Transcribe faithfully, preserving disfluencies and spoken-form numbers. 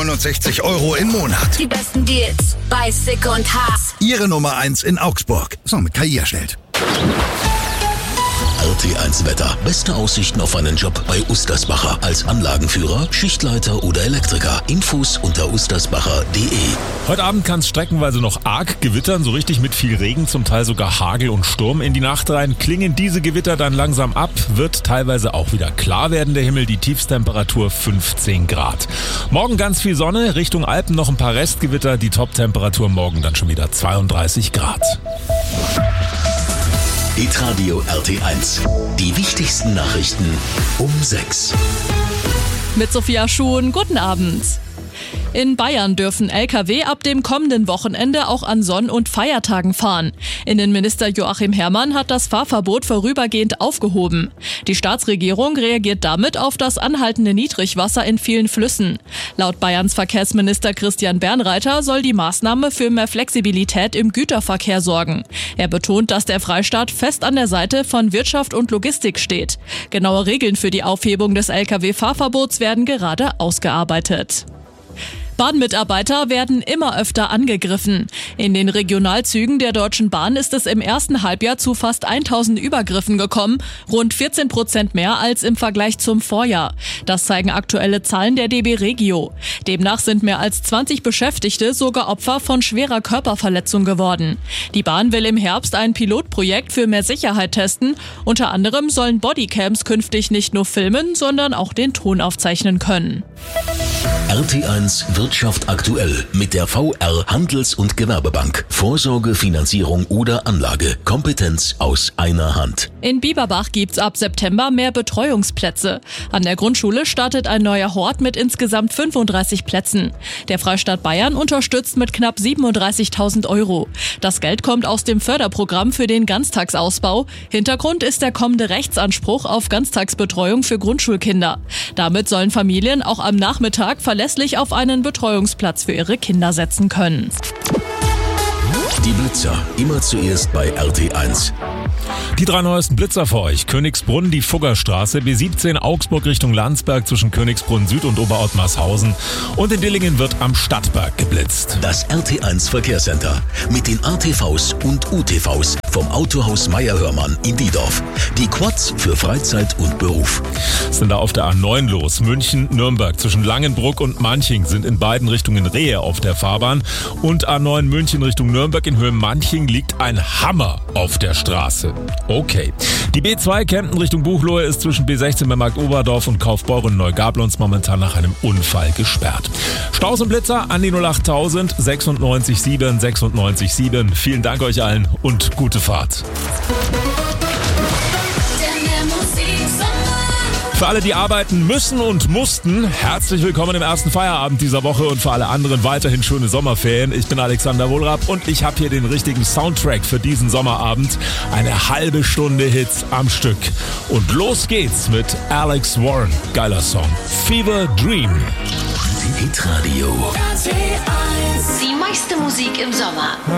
neunundsechzig Euro im Monat. Die besten Deals bei Sick und Haas. Ihre Nummer eins in Augsburg. So, mit K I erstellt. R T eins Wetter. Beste Aussichten auf einen Job bei Ustersbacher. Als Anlagenführer, Schichtleiter oder Elektriker. Infos unter ustersbacher punkt de. Heute Abend kann es streckenweise noch arg gewittern, so richtig mit viel Regen, zum Teil sogar Hagel und Sturm. In die Nacht rein klingen diese Gewitter dann langsam ab, wird teilweise auch wieder klar werden der Himmel, die Tiefstemperatur fünfzehn Grad. Morgen ganz viel Sonne, Richtung Alpen noch ein paar Restgewitter, die Toptemperatur morgen dann schon wieder zweiunddreißig Grad. Hitradio R T eins. Die wichtigsten Nachrichten um sechs. Mit Sophia Schuhn, guten Abend. In Bayern dürfen L K W ab dem kommenden Wochenende auch an Sonn- und Feiertagen fahren. Innenminister Joachim Herrmann hat das Fahrverbot vorübergehend aufgehoben. Die Staatsregierung reagiert damit auf das anhaltende Niedrigwasser in vielen Flüssen. Laut Bayerns Verkehrsminister Christian Bernreiter soll die Maßnahme für mehr Flexibilität im Güterverkehr sorgen. Er betont, dass der Freistaat fest an der Seite von Wirtschaft und Logistik steht. Genaue Regeln für die Aufhebung des L K W-Fahrverbots werden gerade ausgearbeitet. Bahnmitarbeiter werden immer öfter angegriffen. In den Regionalzügen der Deutschen Bahn ist es im ersten Halbjahr zu fast tausend Übergriffen gekommen, rund vierzehn Prozent mehr als im Vergleich zum Vorjahr. Das zeigen aktuelle Zahlen der D B Regio. Demnach sind mehr als zwanzig Beschäftigte sogar Opfer von schwerer Körperverletzung geworden. Die Bahn will im Herbst ein Pilotprojekt für mehr Sicherheit testen. Unter anderem sollen Bodycams künftig nicht nur filmen, sondern auch den Ton aufzeichnen können. R T eins Wirtschaft aktuell mit der V R Handels- und Gewerbebank. Vorsorge, Finanzierung oder Anlage. Kompetenz aus einer Hand. In Bieberbach gibt's ab September mehr Betreuungsplätze. An der Grundschule startet ein neuer Hort mit insgesamt fünfunddreißig Plätzen. Der Freistaat Bayern unterstützt mit knapp siebenunddreißigtausend Euro. Das Geld kommt aus dem Förderprogramm für den Ganztagsausbau. Hintergrund ist der kommende Rechtsanspruch auf Ganztagsbetreuung für Grundschulkinder. Damit sollen Familien auch am Nachmittag verlässlich auf einen Betreuungsplatz für ihre Kinder setzen können. Die Blitzer, immer zuerst bei R T eins. Die drei neuesten Blitzer für euch. Königsbrunn, die Fuggerstraße, B siebzehn Augsburg Richtung Landsberg zwischen Königsbrunn Süd und Oberottmarshausen. Und in Dillingen wird am Stadtberg geblitzt. Das R T eins Verkehrscenter mit den A T Vs und U T Vs vom Autohaus Meier-Hörmann in Diedorf. Die Quads für Freizeit und Beruf. Sind da auf der A neun los. München, Nürnberg zwischen Langenbruck und Manching sind in beiden Richtungen Rehe auf der Fahrbahn. Und A neun München Richtung Nürnberg in Höhe Manching liegt ein Hammer auf der Straße. Okay. Die B zwei Kempten Richtung Buchloe ist zwischen B sechzehn bei Markt Oberdorf und Kaufbeuren und Neugablons momentan nach einem Unfall gesperrt. Staus und Blitzer an die null acht null null sechsundneunzig sieben sechsundneunzig sieben. Vielen Dank euch allen und gute Fahrt. Für alle, die arbeiten müssen und mussten, herzlich willkommen im ersten Feierabend dieser Woche und für alle anderen weiterhin schöne Sommerferien. Ich bin Alexander Wohlrab und ich habe hier den richtigen Soundtrack für diesen Sommerabend. Eine halbe Stunde Hits am Stück. Und los geht's mit Alex Warren. Geiler Song. Fever Dream. Hitradio. Die meiste Musik im Sommer.